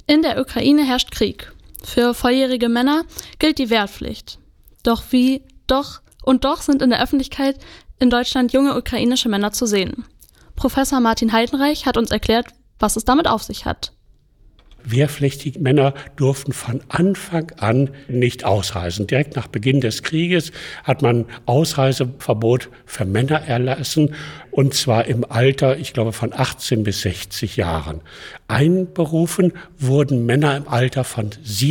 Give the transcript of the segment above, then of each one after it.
In der Ukraine herrscht Krieg. Für volljährige Männer gilt die Wehrpflicht. Doch sind in der Öffentlichkeit in Deutschland junge ukrainische Männer zu sehen. Professor Martin Heidenreich hat uns erklärt, was es damit auf sich hat. Wehrpflichtige Männer durften von Anfang an nicht ausreisen. Direkt nach Beginn des Krieges hat man Ausreiseverbot für Männer erlassen, und zwar im Alter, ich glaube, von 18 bis 60 Jahren. Einberufen wurden Männer im Alter von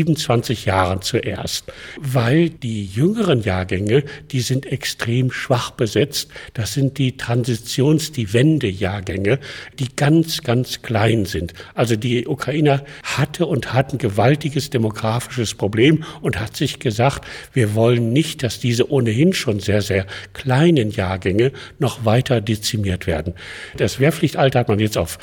27 Jahren zuerst, weil die jüngeren Jahrgänge, die sind extrem schwach besetzt. Das sind die die Wendejahrgänge, die ganz, ganz klein sind. Also die Ukrainer hat ein gewaltiges demografisches Problem und hat sich gesagt, wir wollen nicht, dass diese ohnehin schon sehr, sehr kleinen Jahrgänge noch weiter dezimiert werden. Das Wehrpflichtalter hat man jetzt auf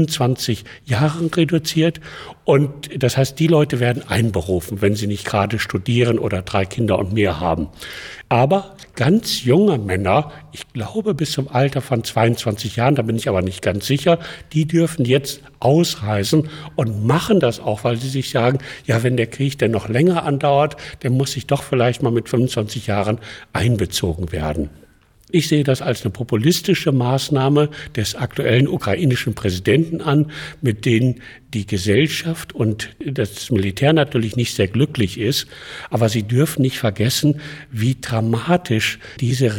25 Jahren reduziert, und das heißt, die Leute werden einberufen, wenn sie nicht gerade studieren oder 3 Kinder und mehr haben. Aber ganz junge Männer, ich glaube bis zum Alter von 22 Jahren, da bin ich aber nicht ganz sicher, die dürfen jetzt ausreisen und machen das auch, weil sie sich sagen, ja, wenn der Krieg denn noch länger andauert, dann muss ich doch vielleicht mal mit 25 Jahren einbezogen werden. Ich sehe das als eine populistische Maßnahme des aktuellen ukrainischen Präsidenten an, mit denen die Gesellschaft und das Militär natürlich nicht sehr glücklich ist. Aber sie dürfen nicht vergessen, wie dramatisch diese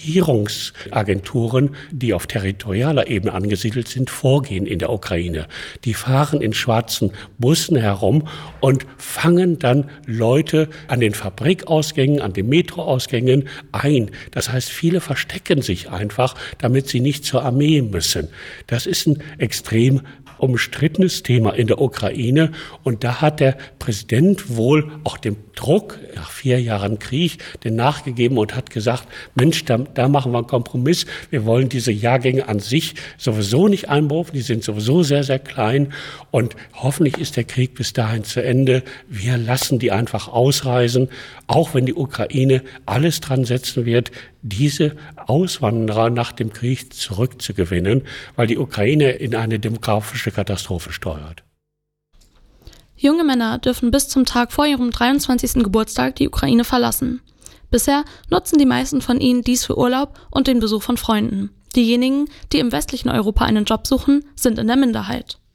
Rekrutierungsagenturen, die auf territorialer Ebene angesiedelt sind, vorgehen in der Ukraine. Die fahren in schwarzen Bussen herum und fangen dann Leute an den Fabrikausgängen, an den Metroausgängen ein. Das heißt, viele verstecken sich einfach, damit sie nicht zur Armee müssen. Das ist ein extrem umstrittenes Thema in der Ukraine, und da hat der Präsident wohl auch dem Druck nach 4 Jahren Krieg nachgegeben und hat gesagt, Mensch, da machen wir einen Kompromiss. Wir wollen diese Jahrgänge an sich sowieso nicht einberufen, die sind sowieso sehr, sehr klein, und hoffentlich ist der Krieg bis dahin zu Ende. Wir lassen die einfach ausreisen, auch wenn die Ukraine alles dran setzen wird, diese Auswanderer nach dem Krieg zurückzugewinnen, weil die Ukraine in eine demografische Katastrophe steuert. Junge Männer dürfen bis zum Tag vor ihrem 23. Geburtstag die Ukraine verlassen. Bisher nutzen die meisten von ihnen dies für Urlaub und den Besuch von Freunden. Diejenigen, die im westlichen Europa einen Job suchen, sind in der Minderheit.